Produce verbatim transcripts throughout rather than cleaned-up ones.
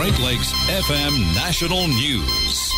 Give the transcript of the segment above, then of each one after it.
Great Lakes F M National News.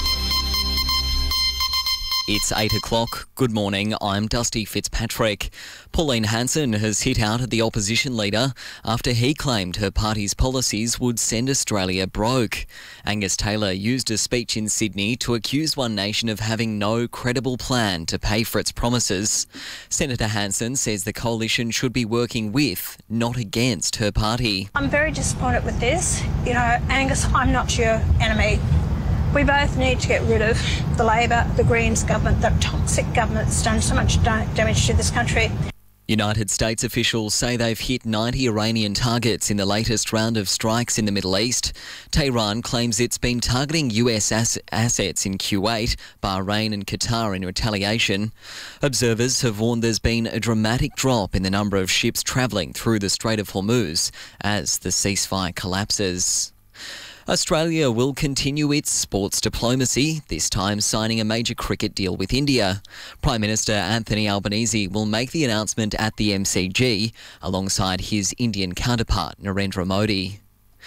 It's eight o'clock. Good morning, I'm Dusty Fitzpatrick. Pauline Hanson has hit out at the opposition leader after he claimed her party's policies would send Australia broke. Angus Taylor used a speech in Sydney to accuse One Nation of having no credible plan to pay for its promises. Senator Hanson says the coalition should be working with, not against, her party. I'm very disappointed with this. You know, Angus, I'm not your enemy. We both need to get rid of the Labor, the Greens government, the toxic government that's done so much damage to this country. United States officials say they've hit ninety Iranian targets in the latest round of strikes in the Middle East. Tehran claims it's been targeting U S ass- assets in Kuwait, Bahrain and Qatar in retaliation. Observers have warned there's been a dramatic drop in the number of ships travelling through the Strait of Hormuz as the ceasefire collapses. Australia will continue its sports diplomacy, this time signing a major cricket deal with India. Prime Minister Anthony Albanese will make the announcement at the M C G alongside his Indian counterpart Narendra Modi.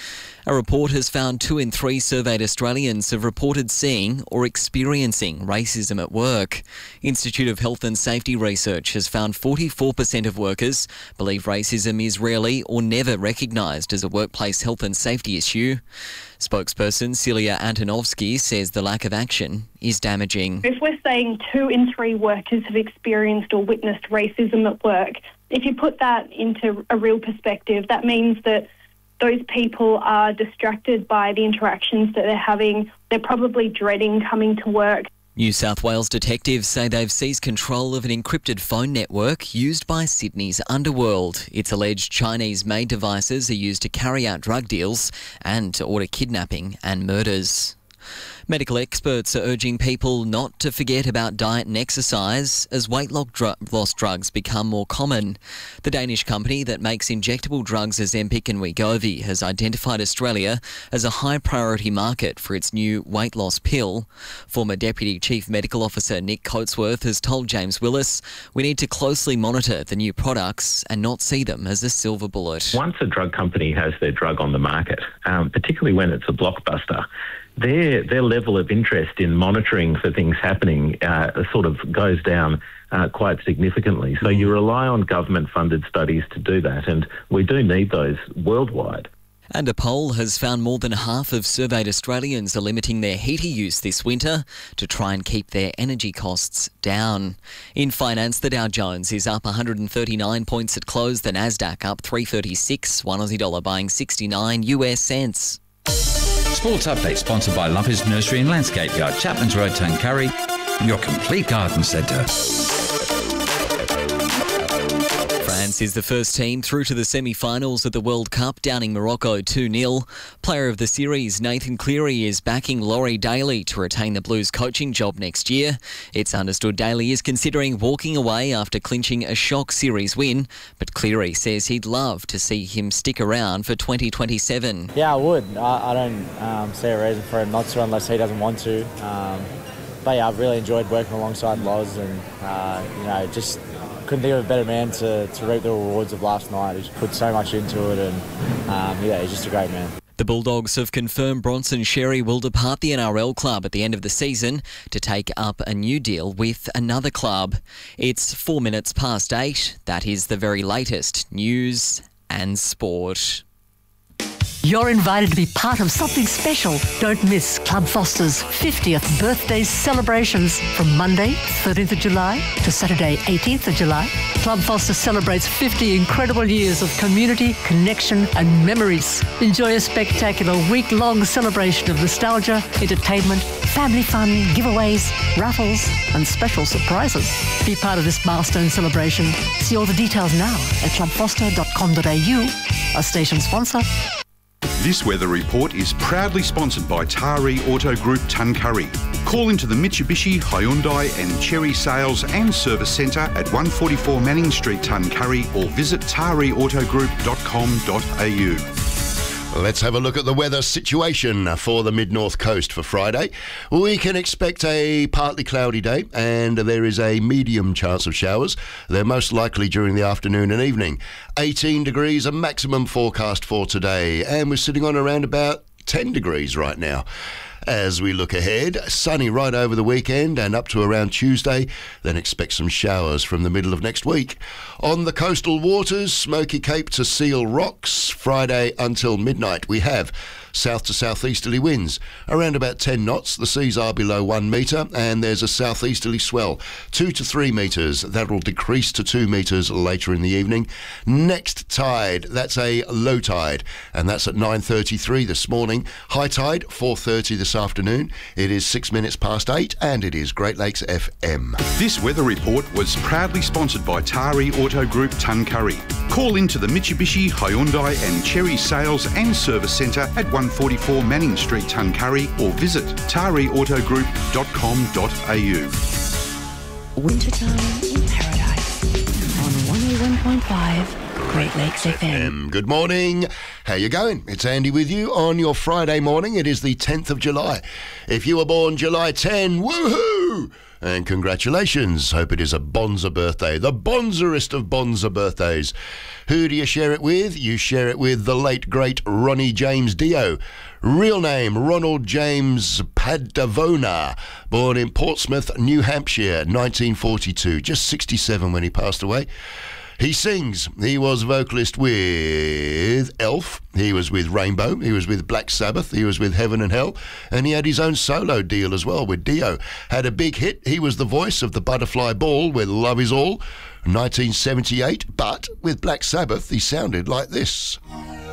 A report has found two in three surveyed Australians have reported seeing or experiencing racism at work. Institute of Health and Safety Research has found forty-four percent of workers believe racism is rarely or never recognised as a workplace health and safety issue. Spokesperson Celia Antonovsky says the lack of action is damaging. If we're saying two in three workers have experienced or witnessed racism at work, if you put that into a real perspective, that means that those people are distracted by the interactions that they're having. They're probably dreading coming to work. New South Wales detectives say they've seized control of an encrypted phone network used by Sydney's underworld. It's alleged Chinese-made devices are used to carry out drug deals and to order kidnapping and murders. Medical experts are urging people not to forget about diet and exercise as weight loss drugs become more common. The Danish company that makes injectable drugs Ozempic and Wegovy has identified Australia as a high priority market for its new weight loss pill. Former Deputy Chief Medical Officer Nick Coatsworth has told James Willis, "We need to closely monitor the new products and not see them as a silver bullet." Once a drug company has their drug on the market, um, particularly when it's a blockbuster, Their their level of interest in monitoring for things happening uh, sort of goes down uh, quite significantly. So you rely on government-funded studies to do that, and we do need those worldwide. And a poll has found more than half of surveyed Australians are limiting their heater use this winter to try and keep their energy costs down. In finance, the Dow Jones is up one hundred thirty-nine points at close, the Nasdaq up three thirty-six, one Aussie dollar buying sixty-nine U S cents. Sports Update sponsored by Lumpers Nursery and Landscape Yard, Chapman's Road, Tuncurry, your complete garden centre. France is the first team through to the semi-finals of the World Cup, downing Morocco two nil. Player of the series, Nathan Cleary, is backing Laurie Daly to retain the Blues coaching job next year. It's understood Daly is considering walking away after clinching a shock series win, but Cleary says he'd love to see him stick around for twenty twenty-seven. Yeah, I would. I, I don't um, see a reason for him not to unless he doesn't want to. Um, but yeah, I've really enjoyed working alongside Loz and, uh, you know, just couldn't think of a better man to, to reap the rewards of last night. He's put so much into it and, um, yeah, he's just a great man. The Bulldogs have confirmed Bronson Xerri will depart the N R L club at the end of the season to take up a new deal with another club. It's four minutes past eight. That is the very latest news and sport. You're invited to be part of something special. Don't miss Club Foster's fiftieth birthday celebrations from Monday, thirteenth of July to Saturday, eighteenth of July. Club Foster celebrates fifty incredible years of community, connection and memories. Enjoy a spectacular week-long celebration of nostalgia, entertainment, family fun, giveaways, raffles and special surprises. Be part of this milestone celebration. See all the details now at club foster dot com dot a u, a station sponsor. This weather report is proudly sponsored by Taree Auto Group Tuncurry. Call into the Mitsubishi, Hyundai and Chery Sales and Service Centre at one forty-four Manning Street, Tuncurry, or visit taree auto group dot com dot a u. Let's have a look at the weather situation for the mid-north coast for Friday. We can expect a partly cloudy day and there is a medium chance of showers. They're most likely during the afternoon and evening. eighteen degrees, a maximum forecast for today, and we're sitting on around about ten degrees right now. As we look ahead, sunny right over the weekend and up to around Tuesday, then expect some showers from the middle of next week. On the coastal waters, Smoky Cape to Seal Rocks, Friday until midnight, we have south to southeasterly winds around about ten knots. The seas are below one metre and there's a southeasterly swell two to three metres. That will decrease to two metres later in the evening. Next tide, that's a low tide, and that's at nine thirty-three this morning. High tide four thirty this afternoon. It is six minutes past eight and it is Great Lakes F M. This weather report was proudly sponsored by Tari Auto Group Tuncurry. Call into the Mitsubishi, Hyundai and Cherry Sales and Service Centre at one forty-four Manning Street, Tuncurry, or visit tari auto group dot com dot a u. Wintertime in Paradise on one oh one point five Great Lakes F M. Good morning. How you going? It's Andy with you on your Friday morning. It is the tenth of July. If you were born July tenth, woohoo! And congratulations. Hope it is a Bonza birthday, the Bonzerest of Bonza birthdays. Who do you share it with? You share it with the late, great Ronnie James Dio. Real name, Ronald James Padavona. Born in Portsmouth, New Hampshire, nineteen forty-two. Just sixty-seven when he passed away. He sings. He was vocalist with Elf. He was with Rainbow. He was with Black Sabbath. He was with Heaven and Hell. And he had his own solo deal as well with Dio. Had a big hit. He was the voice of the Butterfly Ball with Love Is All, nineteen seventy-eight. But with Black Sabbath, he sounded like this.